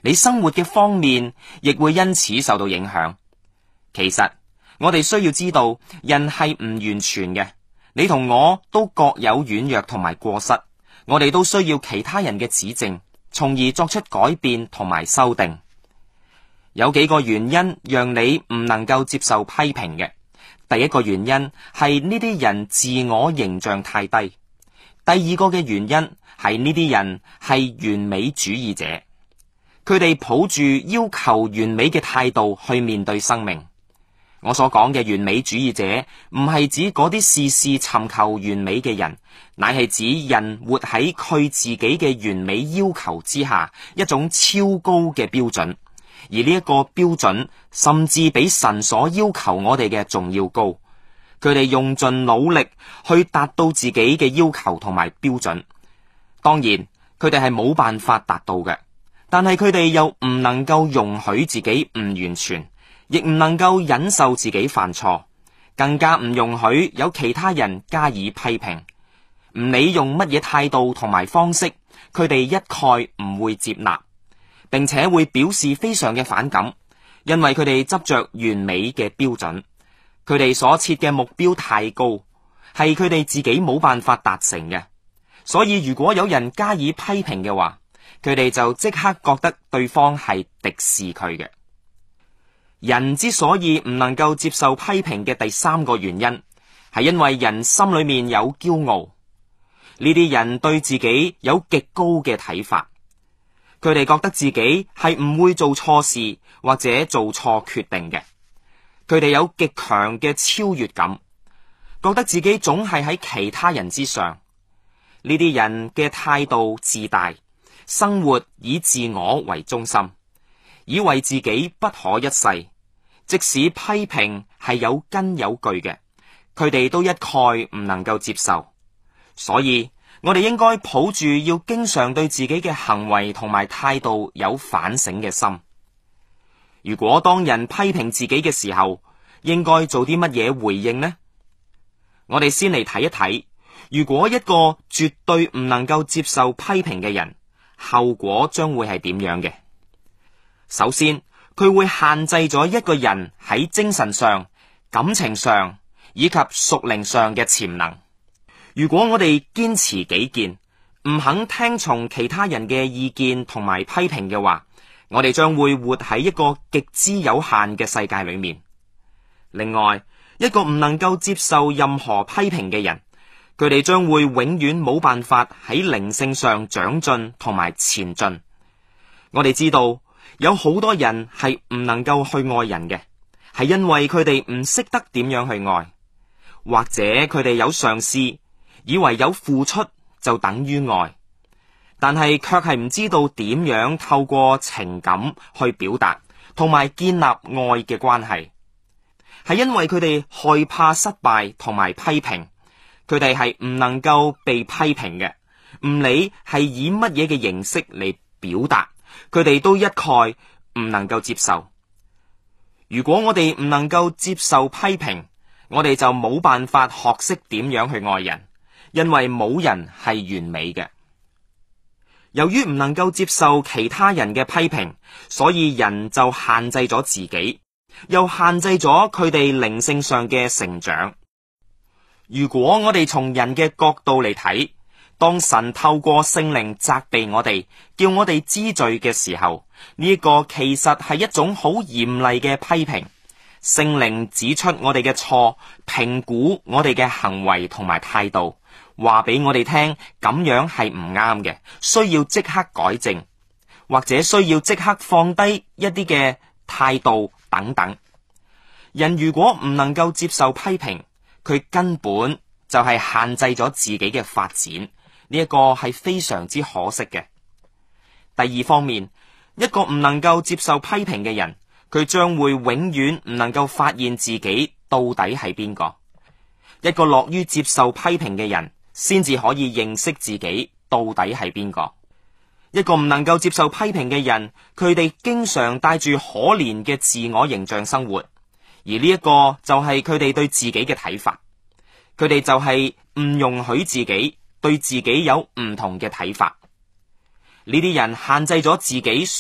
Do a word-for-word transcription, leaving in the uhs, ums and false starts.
你生活嘅方面亦會因此受到影響。其實我哋需要知道，人係唔完全嘅，你同我都各有軟弱同埋過失，我哋都需要其他人嘅指正，從而作出改變同埋修訂。有幾個原因讓你唔能夠接受批評嘅。第一個原因係呢啲人自我形象太低。第二個嘅原因係呢啲人係完美主義者，佢哋抱住要求完美嘅態度去面對生命。我所講嘅完美主義者唔係指嗰啲事事尋求完美嘅人，乃係指人活喺佢自己嘅完美要求之下，一種超高嘅標準。而呢一個標準甚至比神所要求我哋嘅仲要高，佢哋用盡努力去達到自己嘅要求同埋標準。當然佢哋係冇辦法達到嘅，但係佢哋又唔能夠容許自己唔完全，亦唔能夠忍受自己犯錯，更加唔容許有其他人加以批評。唔理用乜嘢態度同埋方式，佢哋一概唔會接納，並且會表示非常嘅反感，因為佢哋執着完美嘅標準，佢哋所設嘅目標太高，係佢哋自己冇辦法達成嘅。所以如果有人加以批評嘅話，佢哋就即刻覺得對方係敵視佢嘅。人之所以唔能夠接受批評嘅第三個原因，係因為人心裏面有驕傲。呢啲人對自己有極高嘅睇法，佢哋覺得自己係唔會做錯事或者做錯決定嘅。佢哋有極強嘅超越感，覺得自己總係喺其他人之上。呢啲人嘅態度自大，生活以自我為中心，以為自己不可一世。即使批評係有根有據嘅，佢哋都一概唔能夠接受。所以我哋應該抱住要經常對自己嘅行為同埋態度有反省嘅心。如果當人批評自己嘅時候，應該做啲乜嘢回應呢？我哋先嚟睇一睇，如果一個絕對唔能夠接受批評嘅人，後果將會係點樣嘅？首先，佢會限制咗一個人喺精神上、感情上以及屬靈上嘅潛能。如果我哋堅持己見，唔肯聽從其他人嘅意見同埋批評嘅話，我哋將會活喺一個極之有限嘅世界裏面。另外，一個唔能夠接受任何批評嘅人，佢哋將會永遠冇辦法喺靈性上長進同埋前進。我哋知道有好多人係唔能夠去愛人嘅，係因為佢哋唔識得點樣去愛，或者佢哋有嘗試，以為有付出就等於愛，但係卻係唔知道點樣透過情感去表達同埋建立愛嘅關係。係因為佢哋害怕失敗同埋批評，佢哋係唔能夠被批評嘅，唔理係以乜嘢嘅形式嚟表達，佢哋都一概唔能夠接受。如果我哋唔能夠接受批評，我哋就冇辦法學識點樣去愛人，因為冇人係完美嘅。由於唔能夠接受其他人嘅批評，所以人就限制咗自己，又限制咗佢哋靈性上嘅成長。如果我哋從人嘅角度嚟睇，當神透過聖靈責備我哋，叫我哋知罪嘅時候，呢一個其實係一種好嚴厲嘅批評。聖靈指出我哋嘅錯，評估我哋嘅行為同埋態度，話俾我哋聽咁樣係唔啱嘅，需要即刻改正，或者需要即刻放低一啲嘅態度等等。人如果唔能夠接受批評，佢根本就係限制咗自己嘅發展，呢一個係非常之可惜嘅。第二方面，一個唔能夠接受批評嘅人，佢將會永遠唔能夠發現自己到底係邊個。一個樂於接受批評嘅人，先至可以認識自己到底係邊個。一個唔能夠接受批評嘅人，佢哋經常帶住可憐嘅自我形象生活，而呢一個就係佢哋對自己嘅睇法。佢哋就係唔容許自己對自己有唔同嘅睇法。呢啲人限制咗自己